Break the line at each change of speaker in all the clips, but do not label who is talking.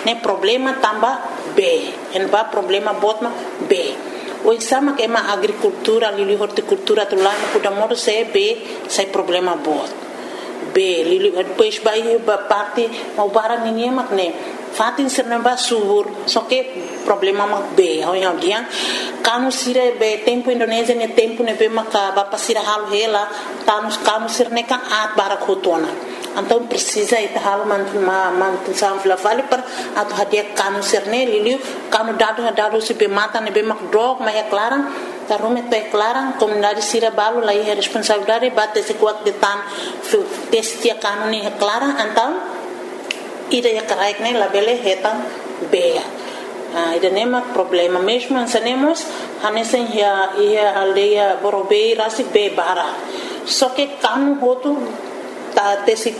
ne problema tambah B, en ba problema botma B. O sama que ma agricultura, lili horticultura tu lá no kuda modo se B, sai problema bot. B, lili depois vai parte o barang ninguém mak ne. Fatin sernamba subur, só que problema mak B. Ao dia, kanu sira be tempo Indonesia ne tempo ne be maka ba pasira hal hela, kanu sirne kan at barak hotona. Então precisa ita hal man sam vale para atu hadia kanu sirne liliu kanu dado se be mata ne be mak drog ma é clara. Tarume to é clara, comunidade sira balo lá é responsabilidade bate se kuat de tan testia kanu ni é clara, então ida ya karaik ne labele hetan beia. Ida nema problema mesmo ansanemos hanesen ia aldeia borobei rasi be bara. Só que kanu hotu ta tesi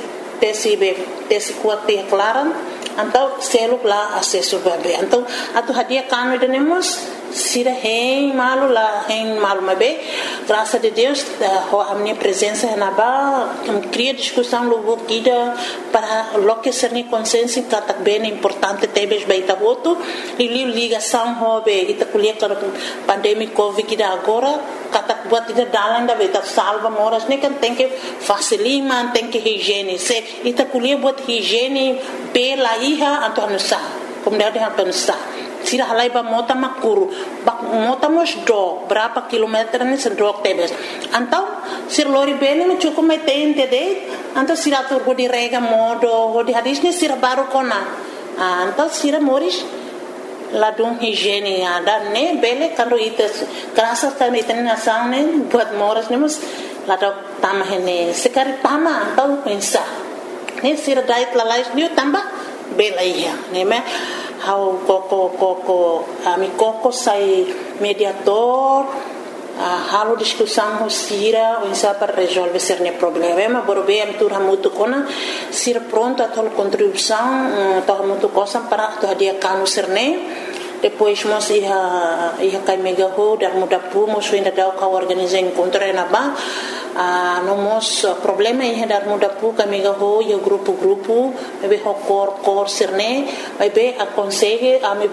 kuat te clara, então selo lá acesso bebe. Então atu hadia kanu ida nemos sira hein malu mabe, graças a Deus a minha presença na ba cria discussão logo kida para loque ser ni consenso que bem importante tebes baita voto e ligação hobe ita kuliah para pandemia covid kida agora katak buat ita dalan da beta salva moras ne kan tem que facilitar tem que higiene se ita kuliah buat higiene pela iha atau nusa comunidade atau nusa sira halai ba mota makuru bak mota mos do berapa kilometer ni sedok tebes antau sir lori bene no cukup metente de antau sira tur bodi rega modo bodi hadis ni sira baru kona antau sira moris ladung higiene ada ne bele karo ites graças kan iten nação ne buat moras nemos ladok tama hene sekari tama antau pensa ne sira dait lalais ni tambah bela ia ne me how koko ami koko sai mediador halo discussão sira o para resolver ser ne problema borbe am tur hamutu kona sir pronto a tol contribuição to hamutu cosa para to dia kanu serne depois mos ia kai mega ho dar muda pu mos ainda dau ka organizar encontro na ba no mos problema ia dar muda pu ka mega ho ia grupo be kor serne be aconselhe a me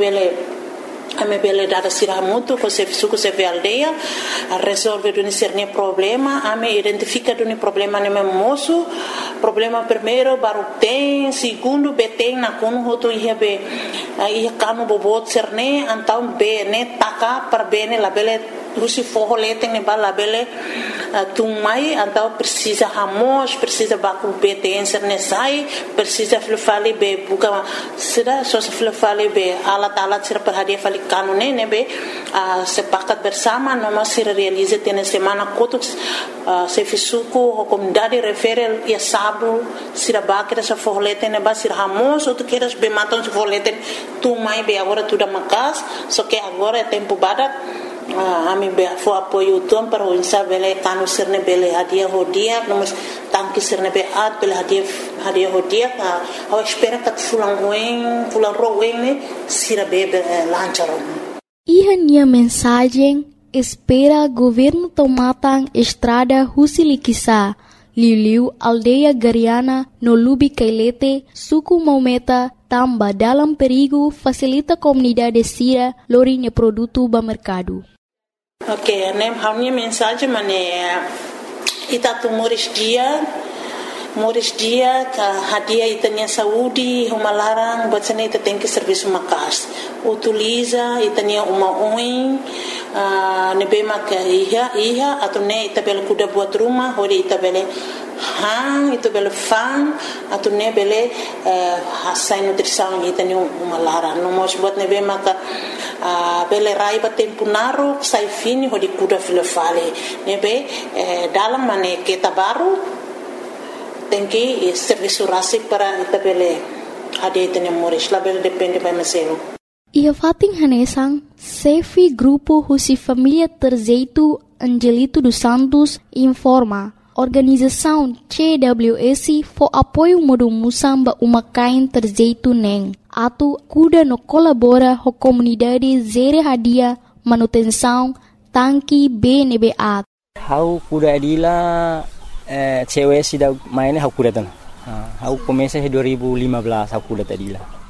bele dada siramutu ko se suku se aldeia a resolver do serne problema a me identifica do problema ne moço problema primeiro baru tem segundo beteng na kono hoto ia be ia kanu bobot serne então be ne taka per bene la bele rusi forro leteng ne bala bele tumai então precisa hamos precisa baku beteng serne sai precisa fale be buka sira so fale be alat sira per hadia fale kanu ne be sepakat bersama noma sira realiza tene semana kotuk se fisuku o comunidade refere ia sabu sira bakira sa forro leteng ne ba sira hamos ou tu queres be matam se forro leteng tumai be agora tudo makas só que agora é tempo badak ami be fo apoio tom para o insa bele kanu sirne bele hadia hodia nomos tanki sirne be at bele hadia hodia ao espera que fulan roen ne sira bebe lancharon
Ihania mensagem espera governo tomatang estrada Husilikisa Liu aldeia Gariana no Lubi Kailete suku Maumeta tamba dalam perigo facilita comunidade sira lorinha produto ba mercado.
Ok, né? A minha mensagem é itatu moris dia que hadia itania saúde uma larang buat sana ita tem que serviço makas utiliza itania uma oin nebe mak iha atau ne ita bel kuda buat rumah hori ita bele hang itu bele fang atau ne bele hasai nutrição itania uma larang no mos buat nebe mak bele rai ba tempo naru sai fini hori kuda filofale nebe dalam mane kita baru tem que serviço rasik para itabele ade tene moris label depende by meselo
ia fating hanesang sefi grupo husi família Terzeito Angelito dos Santos informa organização CWS for apoio modo musamba umakain Terzeito neng atu kuda no colabora ho comunidade zere hadia manutenção tanki BNBA
hau kuda adila cewek sudah mainnya aku datang. Aku komesa 2015 aku datang